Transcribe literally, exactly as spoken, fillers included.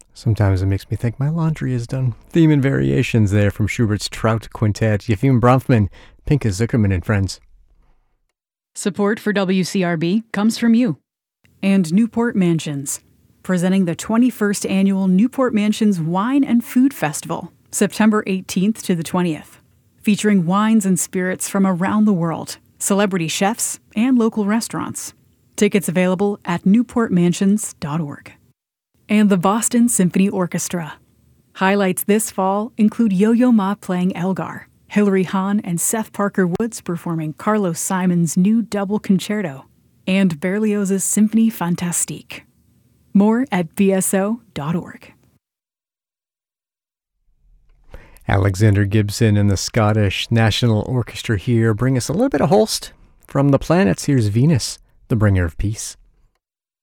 Sometimes it makes me think my laundry is done. Theme and variations there from Schubert's Trout Quintet, Yefim Bronfman, Pinka Zuckerman and friends. Support for W C R B comes from you. And Newport Mansions, presenting the twenty-first Annual Newport Mansions Wine and Food Festival, September eighteenth to the twentieth. Featuring wines and spirits from around the world, celebrity chefs, and local restaurants. Tickets available at newport mansions dot org. And the Boston Symphony Orchestra. Highlights this fall include Yo-Yo Ma playing Elgar, Hilary Hahn and Seth Parker Woods performing Carlos Simon's new double concerto, and Berlioz's Symphonie Fantastique. More at b s o dot org. Alexander Gibson and the Scottish National Orchestra here bring us a little bit of Holst. From the planets, here's Venus, the bringer of peace.